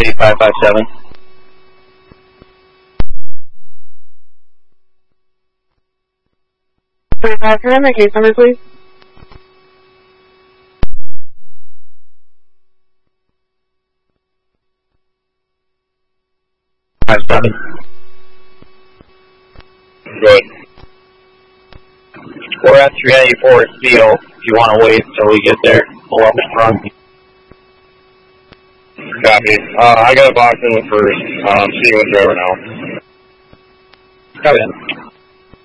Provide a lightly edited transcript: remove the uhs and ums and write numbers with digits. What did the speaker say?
8557. Can I have my case number, please? Good. We're at 394 Steel. If you want to wait until we get there, pull up in front. Copy. I got a box in the first. I'm seeing with driver now. Come in.